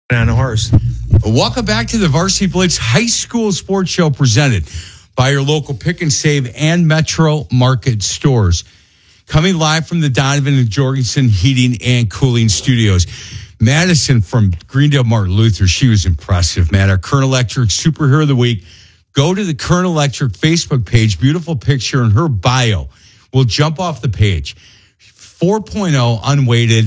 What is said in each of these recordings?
on a horse. Welcome back to the Varsity Blitz High School Sports Show presented by your local Pick and Save and Metro Market stores. Coming live from the Donovan and Jorgensen Heating and Cooling Studios. Madison from Greendale Martin Luther, she was impressive, man. Our Current Electric Superhero of the Week. Go to the Current Electric Facebook page. Beautiful picture in her bio. We'll jump off the page. 4.0 unweighted,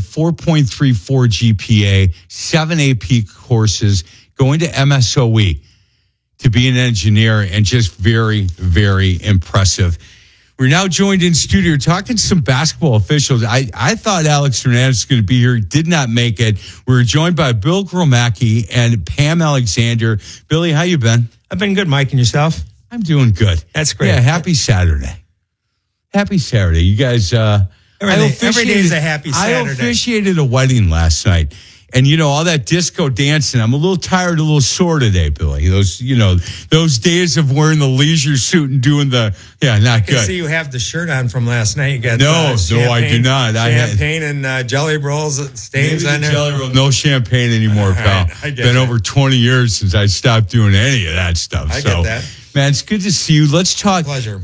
4.34 GPA, 7 AP courses, going to MSOE to be an engineer, and just very, very impressive. We're now joined in studio talking to some basketball officials. I thought Alex Hernandez was going to be here. Did not make it. We were joined by Bill Gromacki and Pam Alexander. Billy, how you been? I've been good, Mike, and yourself? I'm doing good. That's great. Yeah, happy Saturday. Happy Saturday. You guys... Every day is a happy Saturday. I officiated a wedding last night. And, all that disco dancing, I'm a little tired, a little sore today, Billy. Those days of wearing the leisure suit and doing not good. I can see you have the shirt on from last night. You got no, I do not. Champagne and jelly rolls stains on there. Jelly roll, no champagne anymore, pal. Right, been over 20 years since I stopped doing any of that stuff. I get that. Man, it's good to see you. Let's talk. Pleasure.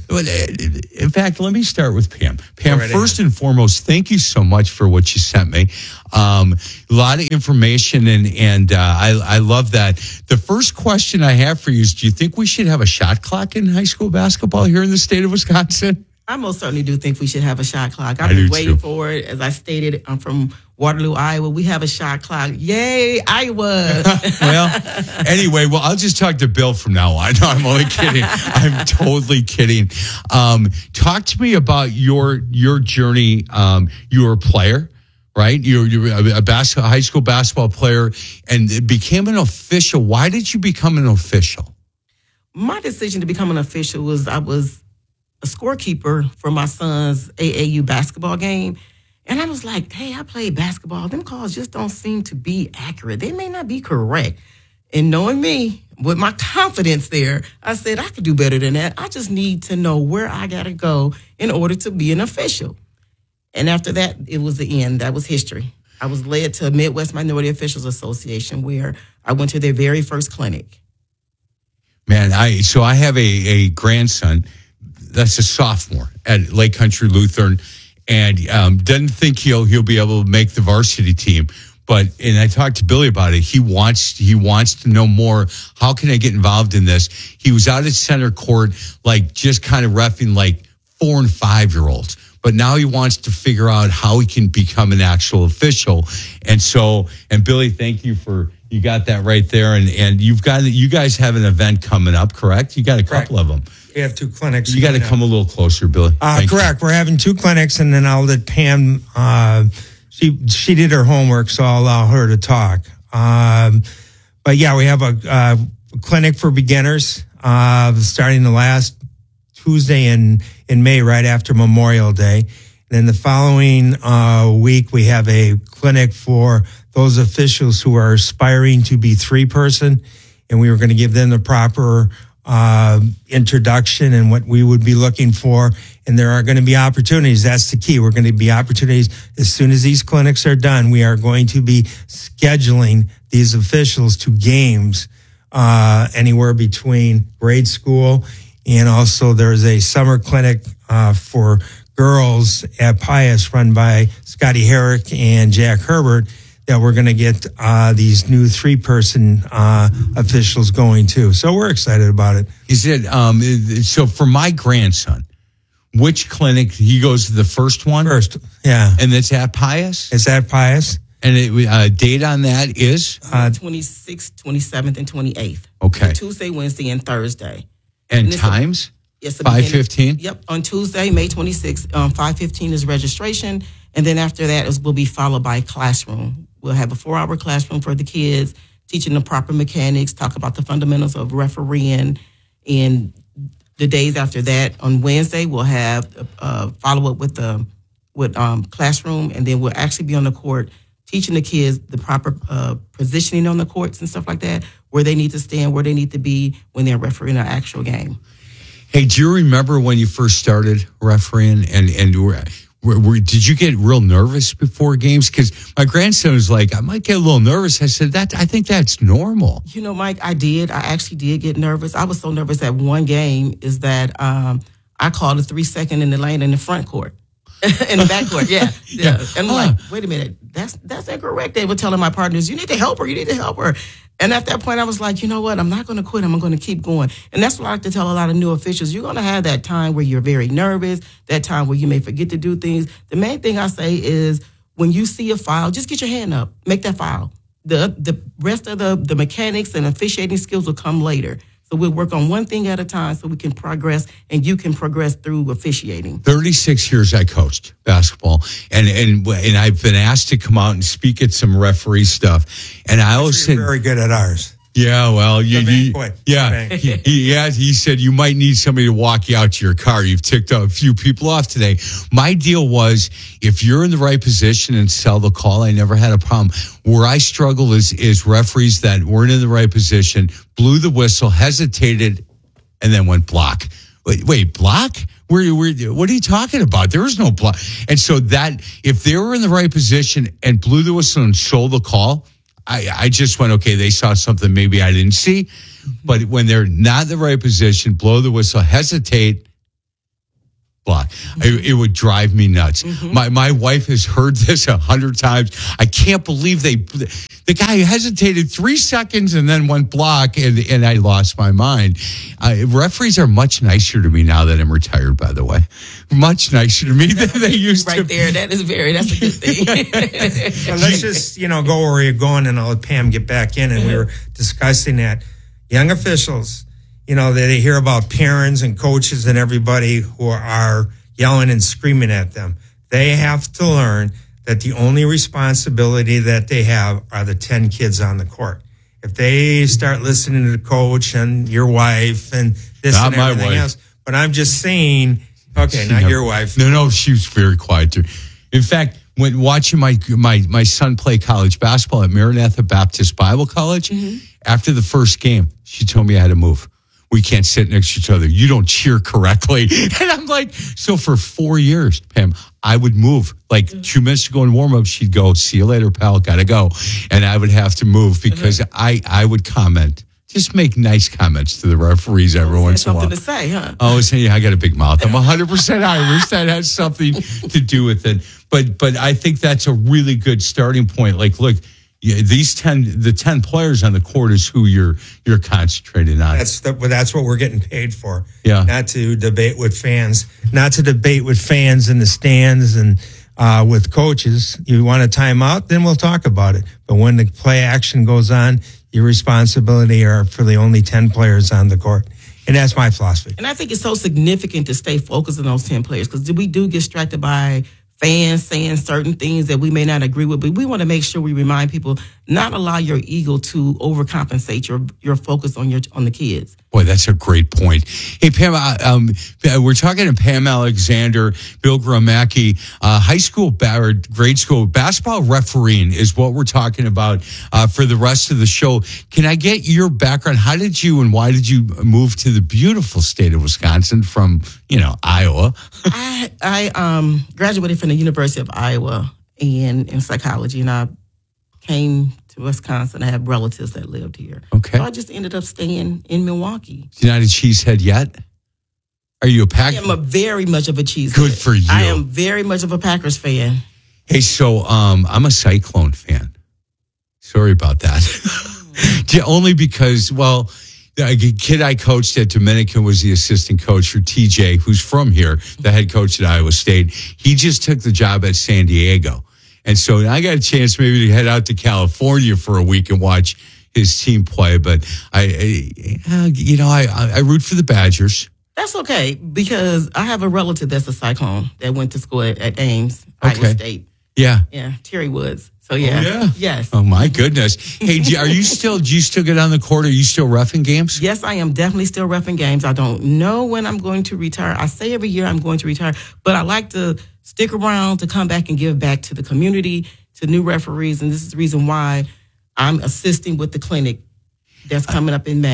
In fact, let me start with Pam. Pam, first and foremost, thank you so much for what you sent me. A lot of information, and I love that. The first question I have for you is, do you think we should have a shot clock in high school basketball here in the state of Wisconsin? I most certainly do think we should have a shot clock. I've been waiting for it. As I stated, I'm from Waterloo, Iowa. We have a shot clock. Yay, Iowa. Well, anyway, I'll just talk to Bill from now on. No, I'm only kidding. I'm totally kidding. Talk to me about your journey. You were a player, right? You're a high school basketball player and became an official. Why did you become an official? My decision to become an official was I was a scorekeeper for my son's AAU basketball game. And I was like, hey, I played basketball. Them calls just don't seem to be accurate. They may not be correct. And knowing me, with my confidence there, I said, I could do better than that. I just need to know where I got to go in order to be an official. And after that, it was the end. That was history. I was led to Midwest Minority Officials Association, where I went to their very first clinic. Man, I have a grandson that's a sophomore at Lake Country Lutheran, and doesn't think he'll be able to make the varsity team. And I talked to Billy about it. He wants to know more. How can I get involved in this? He was out at center court, just kind of reffing 4 and 5-year-olds. But now he wants to figure out how he can become an actual official. And Billy, thank you you got that right there. And you guys have an event coming up, correct? You got a couple of them. We have 2 clinics. You got to come a little closer, Billy. Correct. We're having 2 clinics, and then I'll let Pam. She did her homework, so I'll allow her to talk. But yeah, we have a clinic for beginners starting the last Tuesday in May, right after Memorial Day. And then the following week, we have a clinic for those officials who are aspiring to be 3-person, and we were going to give them the proper introduction and what we would be looking for. And there are going to be opportunities. That's the key. We're going to be opportunities. As soon as these clinics are done, we are going to be scheduling these officials to games anywhere between grade school, and also there's a summer clinic for girls at Pius run by Scotty Herrick and Jack Herbert that we're going to get these new 3-person officials going to. So we're excited about it. Is it so for my grandson? Which clinic he goes to? The first one? First, yeah. And it's at Pius? It's at Pius. And date on that is? 26th, 27th, and 28th. Okay. Tuesday, Wednesday, and Thursday. And times? Yes. 5:15? Yep. On Tuesday, May 26th, 5:15 is registration. And then after that will be followed by classroom. We'll have a 4-hour classroom for the kids, teaching the proper mechanics, talk about the fundamentals of refereeing. And the days after that, on Wednesday, we'll have follow up with classroom, and then we'll actually be on the court teaching the kids the proper positioning on the courts and stuff like that, where they need to stand, where they need to be when they're refereeing an actual game. Hey, do you remember when you first started refereeing, and Did you get real nervous before games? Because my grandson was like, I might get a little nervous. I said, I think that's normal. You know, Mike, I actually did get nervous. I was so nervous at one game is that I called a 3-second in the lane in the front court. In the back court, yeah. And I'm like, wait a minute, that's incorrect. They were telling my partners, you need to help her. And at that point, I was like, you know what? I'm not going to quit. I'm going to keep going. And that's what I like to tell a lot of new officials. You're going to have that time where you're very nervous, that time where you may forget to do things. The main thing I say is when you see a foul, just get your hand up. Make that foul. The rest of the mechanics and officiating skills will come later. So we'll work on one thing at a time so we can progress and you can progress through officiating. 36 years I coached basketball and I've been asked to come out and speak at some referee stuff. And I always said, very good at ours. Yeah, well, he said you might need somebody to walk you out to your car. You've ticked a few people off today. My deal was if you're in the right position and sell the call, I never had a problem. Where I struggle is referees that weren't in the right position, blew the whistle, hesitated, and then went block. Wait, block? What are you talking about? There was no block. And so that if they were in the right position and blew the whistle and sold the call, I just went, okay, they saw something maybe I didn't see. But when they're not in the right position, blow the whistle, hesitate, block. It would drive me nuts. My wife has heard this 100 times. I can't believe the guy hesitated 3 seconds and then went block, and I lost my mind. Referees are much nicer to me now that I'm retired, by the way. Much nicer to me than they used to. Right there, that's a good thing. So let's just, go where you're going, and I'll let Pam get back in. And we were discussing that. Young officials, they hear about parents and coaches and everybody who are yelling and screaming at them. They have to learn that the only responsibility that they have are the 10 kids on the court. If they start listening to the coach and your wife and this not and everything my wife. else, but I'm just saying, okay, not your wife. No, she was very quiet too. In fact, when watching my son play college basketball at Maranatha Baptist Bible College, after the first game, she told me I had to move. We can't sit next to each other. You don't cheer correctly. And I'm like, so for 4 years, Pam, I would move. Like 2 minutes to go in warm up, she'd go, see you later, pal, gotta go. And I would have to move because I would comment. Just make nice comments to the referees every once in a while. Something to say, huh? Oh, saying I got a big mouth. I'm 100% Irish. That has something to do with it. But I think that's a really good starting point. Like, look, the 10 players on the court is who you're concentrating on. That's what we're getting paid for. Yeah. Not to debate with fans in the stands and with coaches. You want a timeout, then we'll talk about it. But when the play action goes on, your responsibility are for the only 10 players on the court. And that's my philosophy. And I think it's so significant to stay focused on those 10 players because we do get distracted by fans saying certain things that we may not agree with, but we want to make sure we remind people not allow your ego to overcompensate your focus on the kids. Boy, that's a great point. Hey, Pam, we're talking to Pam Alexander, Bill Gromacki, high school or grade school basketball refereeing is what we're talking about for the rest of the show. Can I get your background? How did you and why did you move to the beautiful state of Wisconsin from, Iowa? I graduated from the University of Iowa in psychology, and I came to Wisconsin. I have relatives that lived here. Okay. So I just ended up staying in Milwaukee. You're not a cheesehead yet? Are you a Packers? I am very much of a cheesehead. Good for you. I am very much of a Packers fan. Hey, so I'm a Cyclone fan. Sorry about that. Only because, the kid I coached at Dominican was the assistant coach for TJ, who's from here, the head coach at Iowa State. He just took the job at San Diego. And so I got a chance maybe to head out to California for a week and watch his team play. But I root for the Badgers. That's okay because I have a relative that's a Cyclone that went to school at Ames, Iowa State. Yeah. Yeah, Terry Woods. So yeah. Oh, yeah. Yes. Oh my goodness. Hey, do you still get on the court? Are you still reffing games? Yes, I am definitely still reffing games. I don't know when I'm going to retire. I say every year I'm going to retire, but I like to stick around to come back and give back to the community, to new referees, and this is the reason why I'm assisting with the clinic that's coming up in May.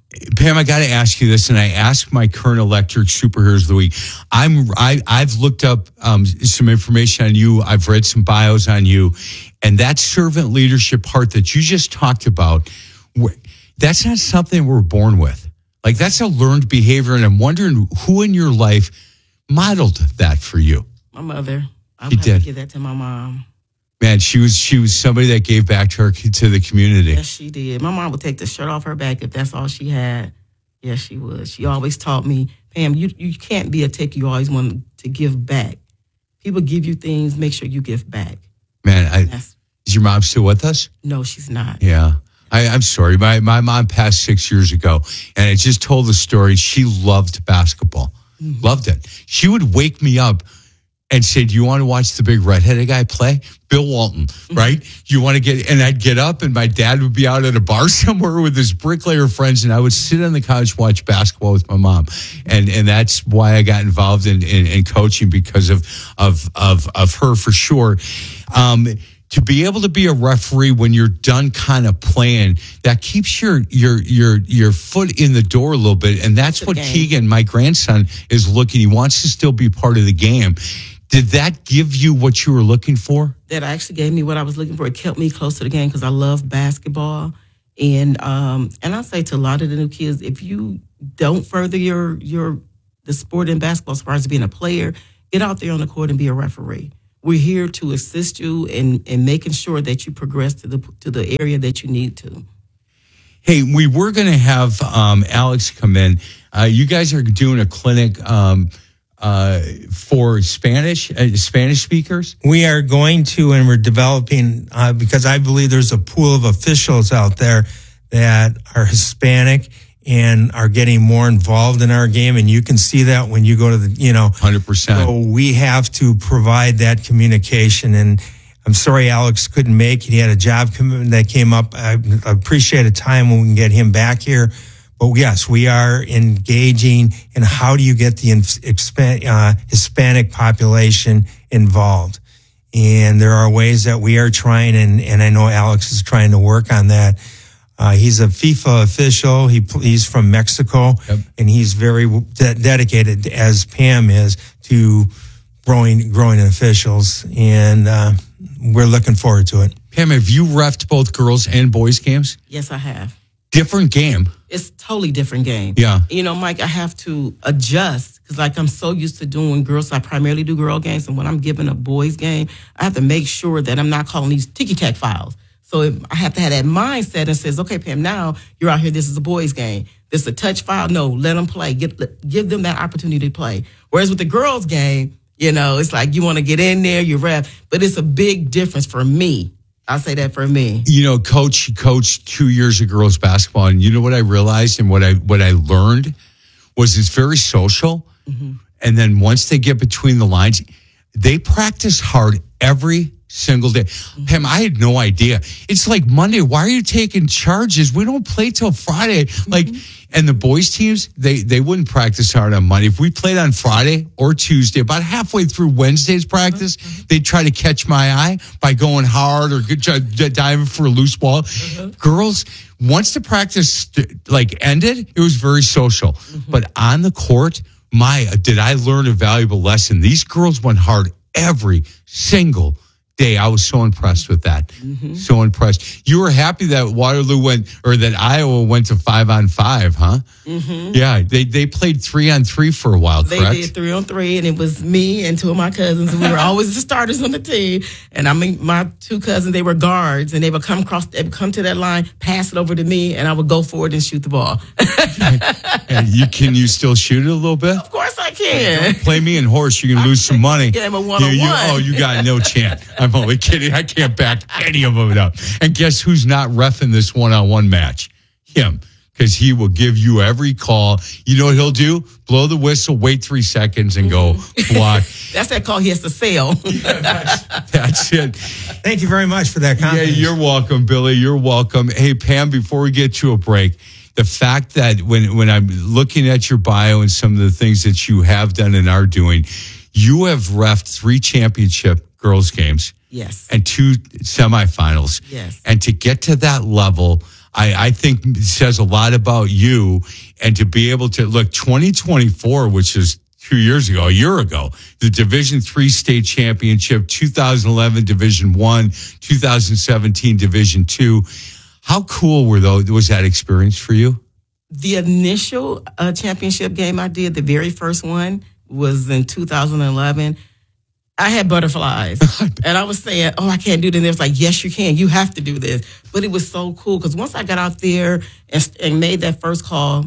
Pam, I got to ask you this, and I asked my current electric superheroes of the week. I've looked up some information on you. I've read some bios on you, and that servant leadership part that you just talked about, that's not something we're born with. Like, that's a learned behavior, and I'm wondering who in your life modeled that for you. My mother. I would have to give that to my mom. Man, she was somebody that gave back to the community. Yes, she did. My mom would take the shirt off her back if that's all she had. Yes, she would. She always taught me, Pam, you can't be a taker. You always want to give back. People give you things, make sure you give back. Man, is your mom still with us? No, she's not. Yeah. I'm sorry. My mom passed 6 years ago, and I just told the story. She loved basketball. Mm-hmm. Loved it. She would wake me up and say, do you want to watch the big redheaded guy play? Bill Walton, right? You want to get, and I'd get up and my dad would be out at a bar somewhere with his bricklayer friends, and I would sit on the couch, watch basketball with my mom. And that's why I got involved in coaching, because of her, for sure. To be able to be a referee when you're done kind of playing, that keeps your foot in the door a little bit. And that's what Keegan, my grandson, is looking. He wants to still be part of the game. Did that give you what you were looking for? That actually gave me what I was looking for. It kept me close to the game because I love basketball. And I say to a lot of the new kids, if you don't further the sport in basketball as far as being a player, get out there on the court and be a referee. We're here to assist you in making sure that you progress to the area that you need to. Hey, we were going to have Alex come in. You guys are doing a clinic for Spanish speakers? We are going to, and we're developing, because I believe there's a pool of officials out there that are Hispanic and are getting more involved in our game. And you can see that when you go to the, 100%. So we have to provide that communication. And I'm sorry Alex couldn't make it. He had a job commitment that came up. I appreciate a time when we can get him back here. But yes, we are engaging in how do you get the Hispanic population involved. And there are ways that we are trying, and I know Alex is trying to work on that. He's a FIFA official. He's from Mexico, yep. And he's very dedicated, as Pam is, to growing officials. And we're looking forward to it. Pam, have you reffed both girls and boys games? Yes, I have. Different game. It's totally different game. Yeah. Mike, I have to adjust because, I'm so used to doing girls. I primarily do girl games, and when I'm giving a boys game, I have to make sure that I'm not calling these ticky-tack files. So I have to have that mindset that says, okay, Pam, now you're out here. This is a boys game. This is a touch file. No, let them play. Give them that opportunity to play. Whereas with the girls game, it's like you want to get in there, you ref, but it's a big difference for me. I'll say that for me. Coach coached 2 years of girls basketball, and you know what I realized and what I learned was it's very social. Mm-hmm. And then once they get between the lines, they practice hard every single day. Mm-hmm. Pam, I had no idea. It's like Monday. Why are you taking charges? We don't play till Friday. Mm-hmm. And the boys teams, they wouldn't practice hard on Monday. If we played on Friday or Tuesday, about halfway through Wednesday's practice, they'd try to catch my eye by going hard or diving for a loose ball. Girls, once the practice ended, it was very social. Mm-hmm. But on the court, did I learn a valuable lesson. These girls went hard every single day. I was so impressed with that. Mm-hmm. So impressed. You were happy that that Iowa went to 5-on-5, huh? Mm-hmm. Yeah, they played 3-on-3 for a while, correct? They did 3-on-3, and it was me and two of my cousins. We were always the starters on the team. And my two cousins, they were guards, and they would come to that line, pass it over to me, and I would go forward and shoot the ball. Can you still shoot it a little bit? Of course I can. Don't play me in horse. You can lose some money. Yeah, I'm a one-on-one. You got no chance. I'm only kidding. I can't back any of them up. And guess who's not reffing this one-on-one match? Him. Because he will give you every call. You know what he'll do? Blow the whistle, wait 3 seconds, and go block. That's that call he has to sell. That's it. Thank you very much for that comment. Yeah, you're welcome, Billy. You're welcome. Hey, Pam, before we get to a break, the fact that when I'm looking at your bio and some of the things that you have done and are doing, you have reffed 3 championship girls games. Yes. And 2 semifinals. Yes. And to get to that level, I think it says a lot about you. And to be able to look 2024, which is 2 years ago, a year ago, the Division III state championship, 2011 Division I, 2017 Division II. How cool was that experience for you? The initial championship game I did, the very first one, was in 2011. I had butterflies. And I was saying, I can't do this. And they was like, yes, you can. You have to do this. But it was so cool because once I got out there and made that first call,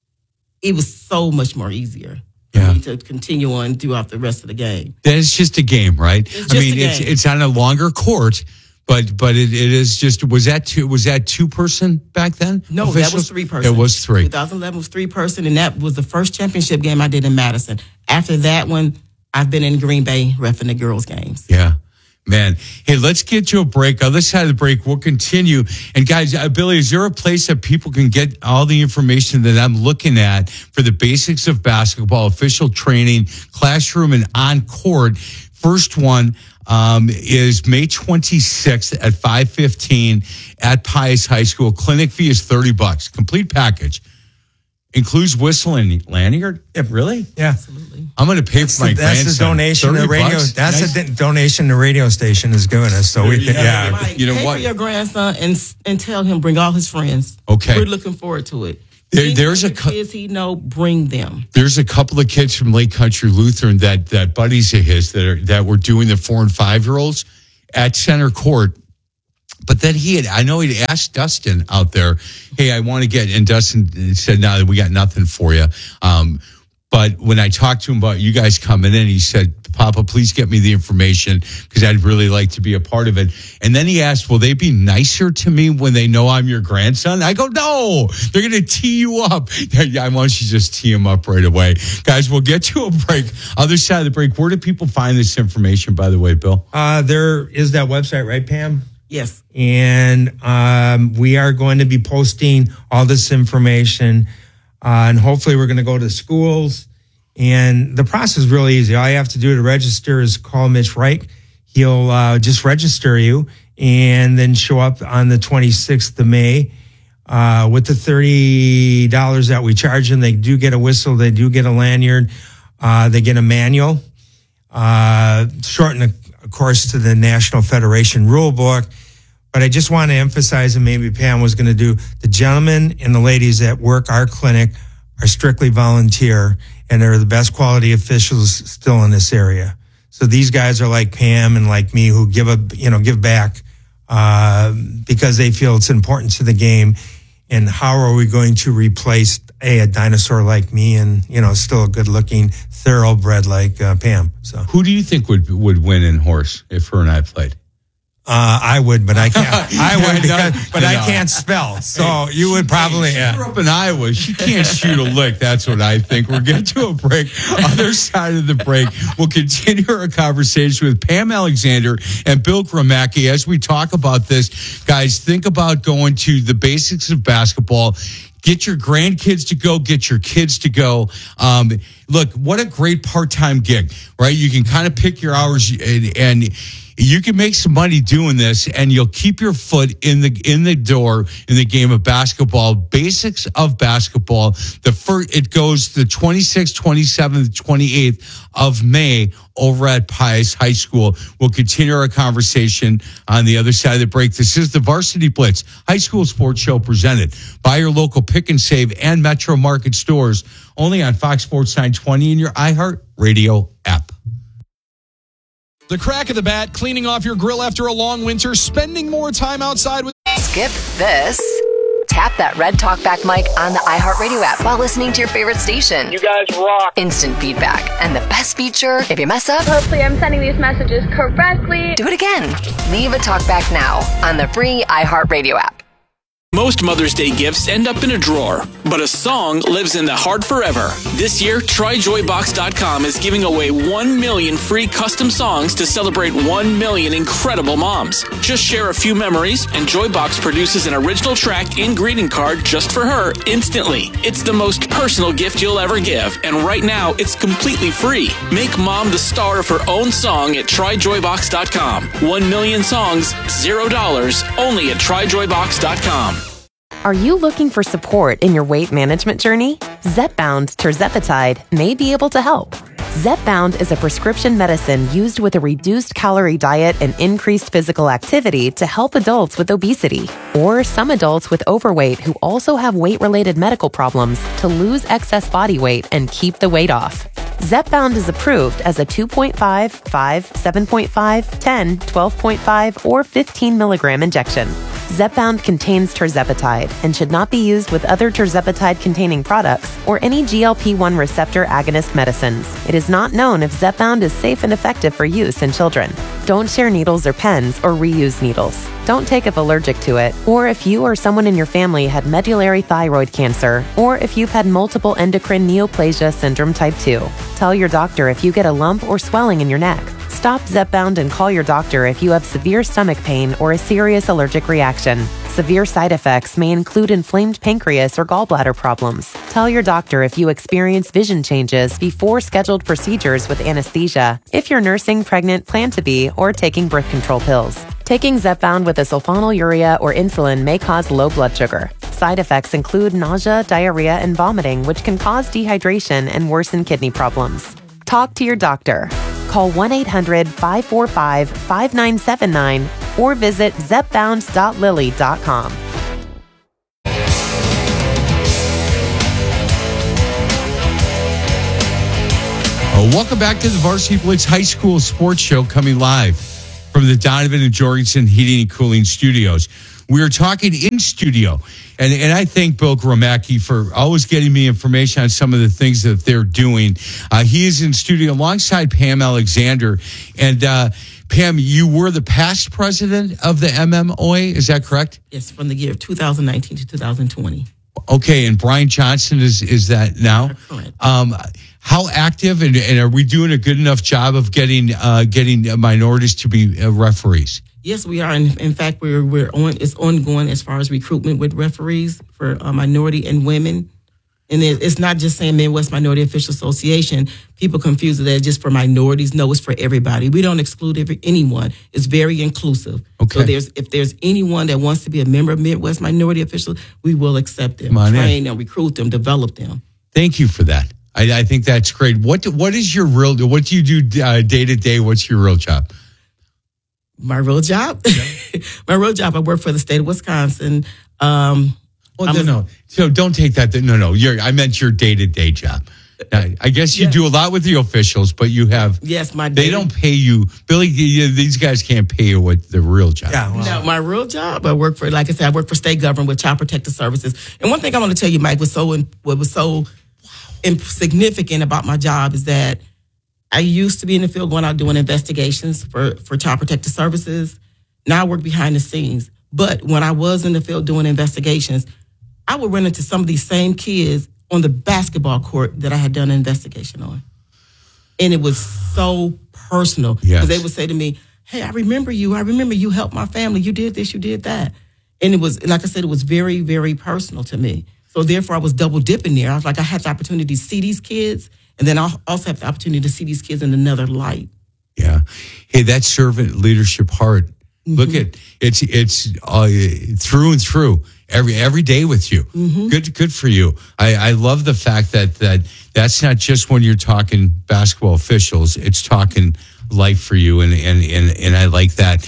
it was so much more easier for me to continue on throughout the rest of the game. That is just a game, right? It's on a longer court. But it is just, was that two person back then? No, officials? That was 3 person. It was 3. 2011 was 3 person, and that was the first championship game I did in Madison. After that one, I've been in Green Bay reffing the girls' games. Yeah. Man, hey, let's get to a break. Other side of the break, we'll continue. And guys, Billy, is there a place that people can get all the information that I'm looking at for the basics of basketball, official training, classroom, and on court? First one is May 26th at 5:15 at Pius High School. Clinic fee is $30. Complete package. Includes whistle and lanyard. Yeah, really? Yeah. Absolutely. I'm going to pay for my grandson. That's the donation the radio. $30? That's Nice. the donation the radio station is giving us. So we can, yeah. Mike, You know pay what? for your grandson and tell him bring all his friends. Okay. We're looking forward to it. There's a kids he know, bring them. There's a couple of kids from Lake Country Lutheran that buddies of his that were doing the 4 and 5-year-olds at center court. But then I know he'd asked Dustin out there, hey, I want to get, and Dustin said, no, we got nothing for you. But when I talked to him about you guys coming in, he said, Papa, please get me the information because I'd really like to be a part of it. And then he asked, will they be nicer to me when they know I'm your grandson? I go, no, they're going to tee you up. I want you to just tee him up right away. Guys, we'll get to a break. Other side of the break, where do people find this information, by the way, Bill? There is that website, right, Pam? Yes. And we are going to be posting all this information. And hopefully we're going to go to schools. And the process is really easy. All you have to do to register is call Mitch Reich. He'll just register you and then show up on the 26th of May with the $30 that we charge them. They do get a whistle. They do get a lanyard. They get a manual. Shortened, of course, to the National Federation rule book. But I just want to emphasize, and maybe Pam was going to do, the gentlemen and the ladies that work our clinic are strictly volunteer, and they're the best quality officials still in this area. So these guys are like Pam and like me who give back because they feel it's important to the game. And how are we going to replace a dinosaur like me and, still a good looking thoroughbred like Pam? So Who do you think would win in horse if her and I played? I would, but I can't. I No. can't spell. So you would probably. She grew up in Iowa. She can't shoot a lick. That's what I think. We'll get to a break. Other side of the break, we'll continue our conversation with Pam Alexander and Bill Gromacki as we talk about this. Guys, think about going to the basics of basketball. Get your grandkids to go. Get your kids to go. Look, what a great part-time gig, right? You can kind of pick your hours and you can make some money doing this, and you'll keep your foot in the door in the game of basketball. Basics of basketball. It goes the 26th, 27th, 28th of May over at Pius High School. We'll continue our conversation on the other side of the break. This is the Varsity Blitz High School Sports Show presented by your local Pick and Save and Metro Market stores, only on Fox Sports 920 and your iHeart Radio app. The crack of the bat, cleaning off your grill after a long winter, spending more time outside with... Skip this. Tap that red talkback mic on the iHeartRadio app while listening to your favorite station. You guys rock. Instant feedback. And the best feature, if you mess up, Hopefully I'm sending these messages correctly. do it again. Leave a talkback now on the free iHeartRadio app. Most Mother's Day gifts end up in a drawer, but a song lives in the heart forever. This year, TryJoyBox.com is giving away 1 million free custom songs to celebrate 1 million incredible moms. Just share a few memories, and Joybox produces an original track and greeting card just for her instantly. It's the most personal gift you'll ever give, and right now, it's completely free. Make mom the star of her own song at TryJoyBox.com. 1 million songs, $0, only at TryJoyBox.com. Are you looking for support in your weight management journey? Zepbound tirzepatide may be able to help. Zepbound is a prescription medicine used with a reduced calorie diet and increased physical activity to help adults with obesity, or some adults with overweight who also have weight-related medical problems to lose excess body weight and keep the weight off. Zepbound is approved as a 2.5, 5, 7.5, 10, 12.5, or 15 milligram injection. Zepbound contains tirzepatide and should not be used with other tirzepatide-containing products or any GLP-1 receptor agonist medicines. It is not known if Zepbound is safe and effective for use in children. Don't share needles or pens or reuse needles. Don't take if allergic to it, or if you or someone in your family had medullary thyroid cancer, or if you've had multiple endocrine neoplasia syndrome type 2. Tell your doctor if you get a lump or swelling in your neck. Stop Zepbound and call your doctor if you have severe stomach pain or a serious allergic reaction. Severe side effects may include inflamed pancreas or gallbladder problems. Tell your doctor if you experience vision changes before scheduled procedures with anesthesia, if you're nursing, pregnant, plan to be, or taking birth control pills. Taking Zepbound with a sulfonylurea or insulin may cause low blood sugar. Side effects include nausea, diarrhea, and vomiting, which can cause dehydration and worsen kidney problems. Talk to your doctor. Call 1-800-545-5979 or visit zepbound.lilly.com. Welcome back to the Varsity Blitz High School Sports Show, coming live from the Donovan and Jorgensen Heating and Cooling Studios. We are talking in studio, and I thank Bill Gromacki for always getting me information on some of the things that they're doing. He is in studio alongside Pam Alexander. And Pam, you were the past president of the MMOA, is that correct? Yes, from the year of 2019 to 2020. Okay, and Brian Johnson is that now? Correct. How active and are we doing a good enough job of getting minorities to be referees? Yes, we are. In fact, it's ongoing as far as recruitment with referees for minority and women. And it's not just saying Midwest Minority Official Association. People confuse that just for minorities. No, it's for everybody. We don't exclude anyone. It's very inclusive. Okay. So if there's anyone that wants to be a member of Midwest Minority Official, we will accept them, train them, recruit them, develop them. Thank you for that. I think that's great. What is your what do you do day to day? What's your real job? My real job? My real job, I work for the state of Wisconsin. No. So don't take that. No. I meant your day-to-day job. I guess you do a lot with the officials, but you have... Yes, they don't pay you. Billy, these guys can't pay you with the real job. Yeah, well. No, my real job, I work for, like I said, I work for state government with Child Protective Services. And one thing I want to tell you, Mike, what was so significant about my job is that I used to be in the field going out doing investigations for Child Protective Services. Now I work behind the scenes. But when I was in the field doing investigations, I would run into some of these same kids on the basketball court that I had done an investigation on. And it was so personal. Yes. Because they would say to me, hey, I remember you. I remember you helped my family. You did this, you did that. And it was, like I said, it was very, very personal to me. So therefore, I was double dipping there. I was like, I had the opportunity to see these kids, and then I also have the opportunity to see these kids in another light. Yeah. Hey, that servant leadership heart. Mm-hmm. Look at it's through and through every day with you. Mm-hmm. Good for you. I love the fact that's not just when you're talking basketball officials. It's talking life for you, and I like that.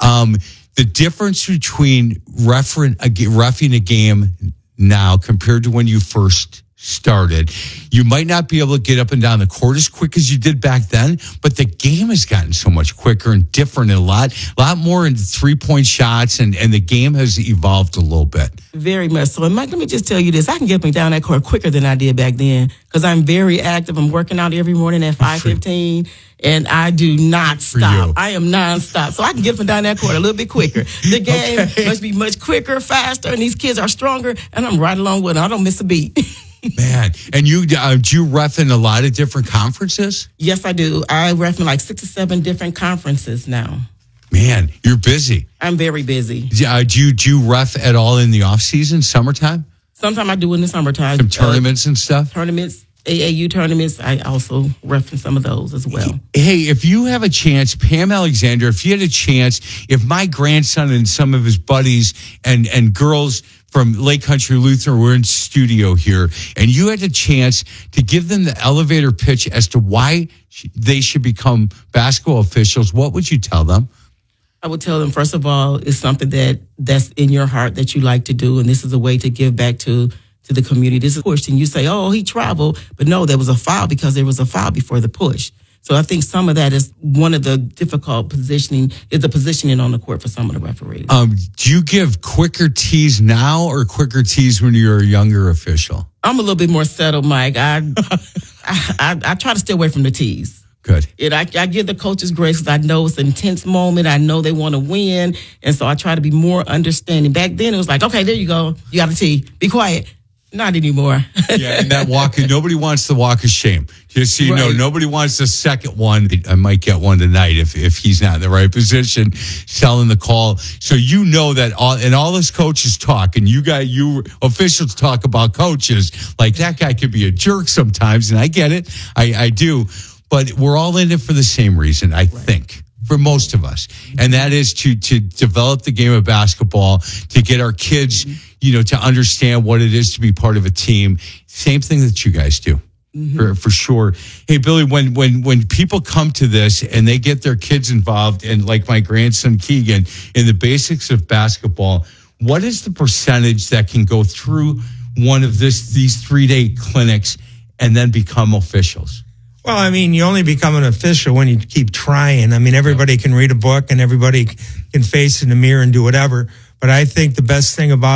The difference between reffing a game now compared to when you first started, you might not be able to get up and down the court as quick as you did back then, but the game has gotten so much quicker and different, and a lot more in 3-point shots, and the game has evolved a little bit. Very much so. And Mike, let me just tell you this. I can get up and down that court quicker than I did back then because I'm very active. I'm working out every morning at 5:15, and I do not stop. I am nonstop. So I can get up and down that court a little bit quicker. The game must be much quicker, faster, and these kids are stronger, and I'm right along with them. I don't miss a beat. Man, and do you ref in a lot of different conferences? Yes, I do. I ref in like 6 or 7 different conferences now. Man, you're busy. I'm very busy. Do you ref at all in the off season, summertime? Sometimes I do in the summertime. Some tournaments and stuff? Tournaments, AAU tournaments. I also ref in some of those as well. Hey, if you have a chance, Pam Alexander, if you had a chance, if my grandson and some of his buddies and girls from Lake Country Lutheran. We're in studio here, and you had a chance to give them the elevator pitch as to why they should become basketball officials. What would you tell them? I would tell them, first of all, it's something that's in your heart that you like to do, and this is a way to give back to the community. This is a push, and you say, oh, he traveled, but no, there was a foul because there was a foul before the push. So I think some of that is one of the difficult positioning is the positioning on the court for some of the referees. Do you give quicker tees now or quicker tees when you're a younger official? I'm a little bit more settled, Mike. I try to stay away from the tees. Good. I give the coaches grace because I know it's an intense moment. I know they want to win. And so I try to be more understanding. Back then, it was like, okay, there you go. You got a tee. Be quiet. Not anymore. Yeah, and that walk, nobody wants the walk of shame. Just so you know, nobody wants the second one. I might get one tonight if he's not in the right position, selling the call. So you know that all this coaches talk, and you officials talk about coaches, like that guy could be a jerk sometimes, and I get it. I do. But we're all in it for the same reason, I think, for most of us. And that is to develop the game of basketball, to get our kids, to understand what it is to be part of a team. Same thing that you guys do, for sure. Hey, Billy, when people come to this and they get their kids involved, and like my grandson Keegan, in the basics of basketball, what is the percentage that can go through one of these 3-day clinics and then become officials? Well, I mean, you only become an official when you keep trying. I mean, everybody can read a book and everybody can face in the mirror and do whatever. But I think the best thing about